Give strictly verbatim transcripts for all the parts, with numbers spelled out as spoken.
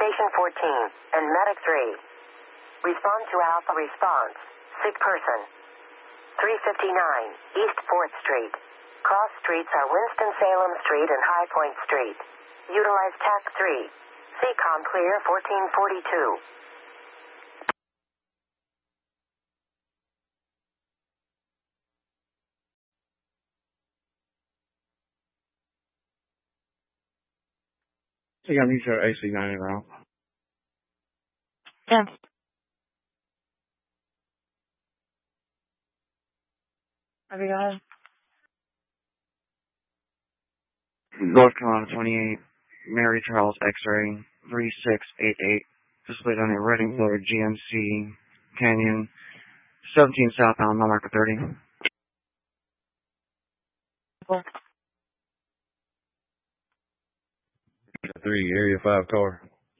Station fourteen, and Medic three. Respond to Alpha response. Sick person. three fifty-nine, East fourth Street. Cross streets are Winston-Salem Street and High Point Street. Utilize T A C three. C COM clear fourteen forty-two. So yeah, you show A C nine route. Yeah. Have you got it? North Carolina twenty-eight, Mary Charles X-ray, three six eight eight, displayed on a Reading Road G M C Canyon, seventeen southbound, mile marker thirty. Four. Three, area five car.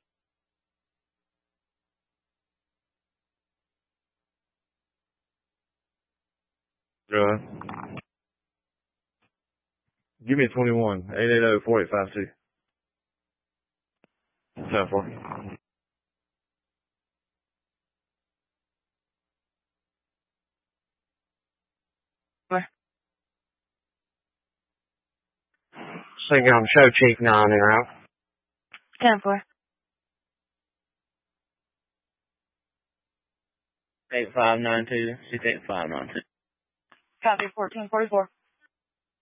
Uh, give me a twenty-one, eight eight zero, four eight five two. seven four. Where? So you um, show Chief nine en route. ten four. eight five nine two, six eight five nine two. Copy fourteen forty-four.